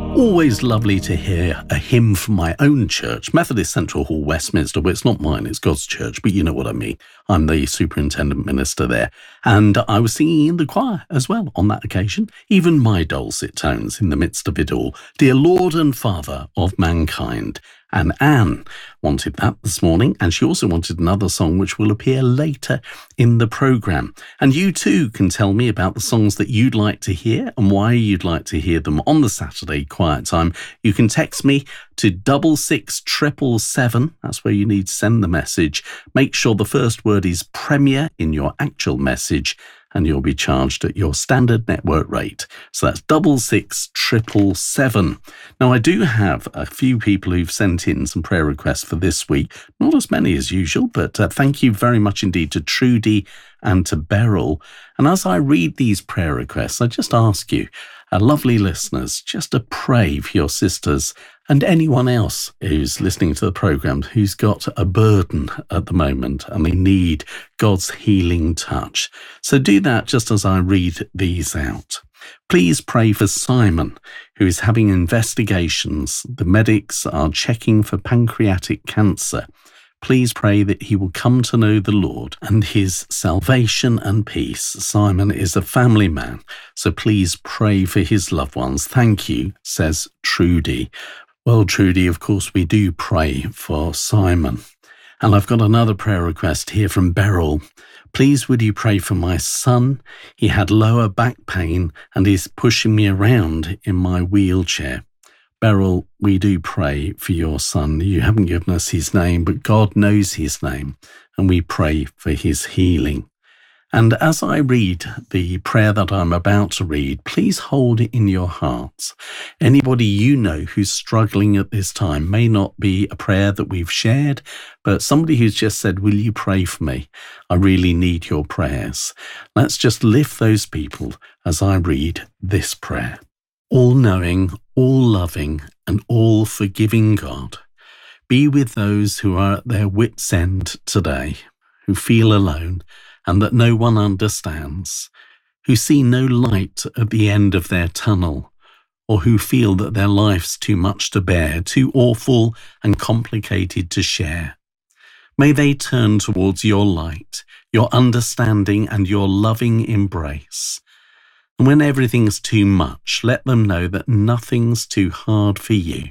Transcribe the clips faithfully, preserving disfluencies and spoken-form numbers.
Always lovely to hear a hymn from my own church, Methodist Central Hall, Westminster. Well, it's not mine, it's God's church, but you know what I mean. I'm the superintendent minister there. And I was singing in the choir as well on that occasion, even my dulcet tones in the midst of it all. Dear Lord and Father of mankind. And Anne wanted that this morning, and she also wanted another song which will appear later in the programme. And you too can tell me about the songs that you'd like to hear and why you'd like to hear them on the Saturday Quiet Time. You can text me to double six triple seven. That's where you need to send the message. Make sure the first word is Premier in your actual message, and you'll be charged at your standard network rate. So that's double six triple seven. Now, I do have a few people who've sent in some prayer requests for this week. Not as many as usual, but uh, thank you very much indeed to Trudy and to Beryl. And as I read these prayer requests, I just ask you, uh, lovely listeners, just to pray for your sisters and anyone else who's listening to the programme who's got a burden at the moment and they need God's healing touch. So do that just as I read these out. Please pray for Simon, who is having investigations. The medics are checking for pancreatic cancer. Please pray that he will come to know the Lord and his salvation and peace. Simon is a family man, so please pray for his loved ones. Thank you, says Trudy. Well, Trudy, of course, we do pray for Simon. And I've got another prayer request here from Beryl. Please would you pray for my son? He had lower back pain and is pushing me around in my wheelchair. Beryl, we do pray for your son. You haven't given us his name, but God knows his name, and we pray for his healing. And as I read the prayer that I'm about to read, please hold it in your hearts. Anybody you know who's struggling at this time may not be a prayer that we've shared, but somebody who's just said, will you pray for me? I really need your prayers. Let's just lift those people as I read this prayer. All-knowing, all-loving, and all-forgiving God, be with those who are at their wits' end today, who feel alone, and that no one understands, who see no light at the end of their tunnel, or who feel that their life's too much to bear, too awful and complicated to share. May they turn towards your light, your understanding and your loving embrace. And when everything's too much, let them know that nothing's too hard for you.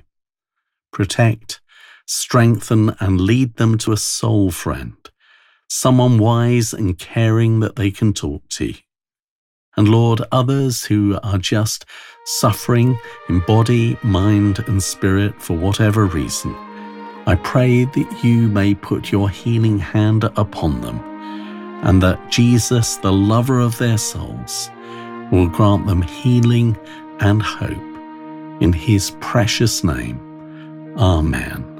Protect, strengthen and lead them to a soul friend, someone wise and caring that they can talk to. And Lord, others who are just suffering in body, mind and spirit for whatever reason, I pray that you may put your healing hand upon them, and that Jesus, the lover of their souls, will grant them healing and hope. In his precious name, Amen.